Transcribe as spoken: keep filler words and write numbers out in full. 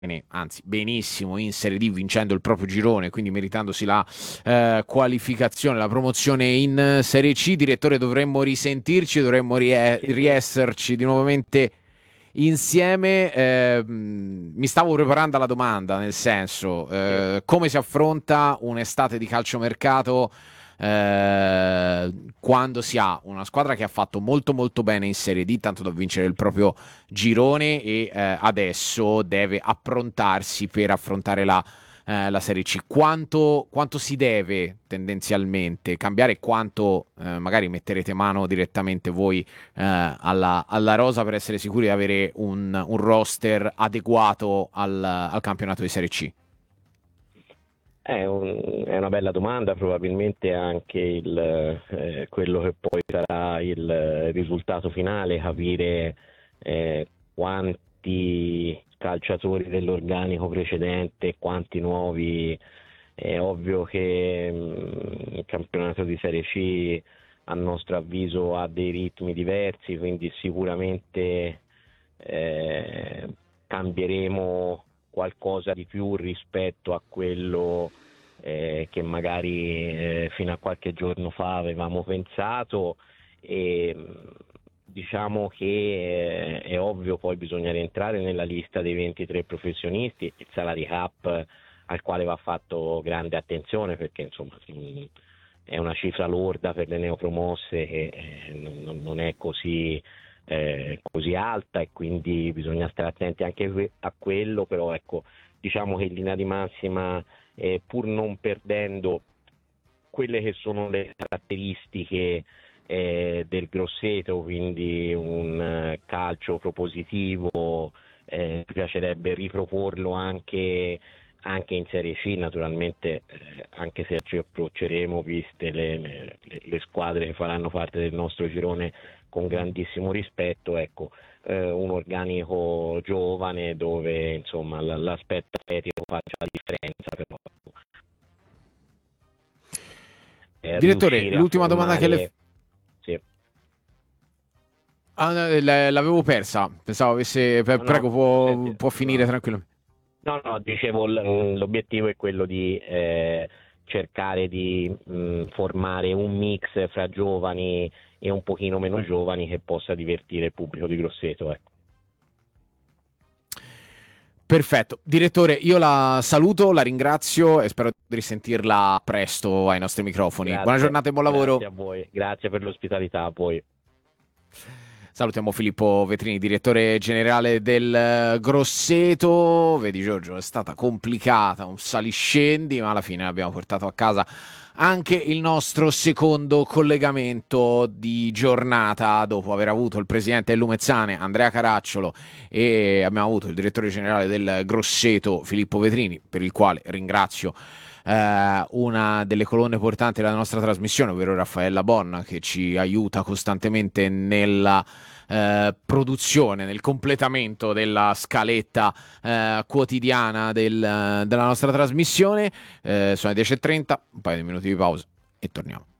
anzi benissimo in Serie D vincendo il proprio girone, quindi meritandosi la eh, qualificazione, la promozione in Serie C. Direttore, dovremmo risentirci, dovremmo rie- Sì, sì. riesserci di nuovamente insieme. Eh, mi stavo preparando alla domanda, nel senso, Sì. eh, come si affronta un'estate di calciomercato eh, quando si ha una squadra che ha fatto molto molto bene in Serie D, tanto da vincere il proprio girone e eh, adesso deve approntarsi per affrontare la, eh, la Serie C. Quanto, quanto si deve tendenzialmente cambiare, quanto eh, magari metterete mano direttamente voi eh, alla, alla rosa per essere sicuri di avere un, un roster adeguato al, al campionato di Serie C? È, un- è una bella domanda, probabilmente anche il, eh, quello che poi sarà il risultato finale, capire eh, quanti calciatori dell'organico precedente, quanti nuovi. È ovvio che mm, il campionato di Serie C a nostro avviso ha dei ritmi diversi, quindi sicuramente eh, cambieremo qualcosa di più rispetto a quello eh, che magari eh, fino a qualche giorno fa avevamo pensato e mh, diciamo che eh, è ovvio poi bisogna rientrare nella lista dei ventitré professionisti, il salary cap al quale va fatto grande attenzione perché insomma mh, è una cifra lorda per le neopromosse che eh, non, non è così eh, così alta e quindi bisogna stare attenti anche a quello, però ecco, diciamo che in linea di massima, eh, pur non perdendo quelle che sono le caratteristiche eh, del Grosseto, quindi un eh, calcio propositivo, eh, mi piacerebbe riproporlo anche, anche in Serie C, naturalmente, eh, anche se ci approcceremo, viste le, le, le squadre che faranno parte del nostro girone con grandissimo rispetto, ecco, eh, un organico giovane dove insomma l- l'aspetto atletico faccia la differenza, però eh, Direttore, riuscire a l'ultima domanda che le... formare. Sì. Ah, no, l- l'avevo persa, pensavo avesse... No, Prego, no, può, senti, può finire no, tranquillo. no, no, dicevo, l- l'obiettivo è quello di eh, cercare di mh, formare un mix fra giovani e un pochino meno giovani che possa divertire il pubblico di Grosseto, ecco. Perfetto. Direttore, io la saluto, la ringrazio e spero di risentirla presto ai nostri microfoni. Buona Grazie, giornata e buon grazie lavoro. a voi, grazie per l'ospitalità a voi. Salutiamo Filippo Vetrini, direttore generale del eh, Grosseto. Vedi Giorgio, è stata complicata, un saliscendi, ma alla fine abbiamo portato a casa anche il nostro secondo collegamento di giornata dopo aver avuto il presidente del Lumezzane, Andrea Caracciolo, e abbiamo avuto il direttore generale del Grosseto, Filippo Vetrini, per il quale ringrazio eh, una delle colonne portanti della nostra trasmissione, ovvero Raffaella Bonna, che ci aiuta costantemente nella eh, produzione, nel completamento della scaletta eh, quotidiana del, della nostra trasmissione. Eh, sono le dieci e trenta, un paio di minuti di pausa e torniamo.